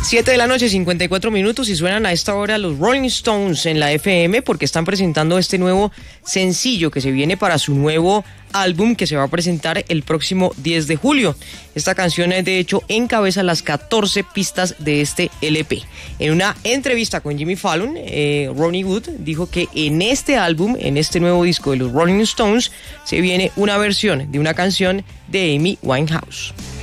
7:54 p.m. y suenan a esta hora los Rolling Stones en la FM porque están presentando este nuevo sencillo que se viene para su nuevo álbum que se va a presentar el próximo 10 de julio. Esta canción, de hecho, encabeza las 14 pistas de este LP. En una entrevista con Jimmy Fallon, Ronnie Wood dijo que en este álbum, en este nuevo disco de los Rolling Stones, se viene una versión de una canción de Amy Winehouse.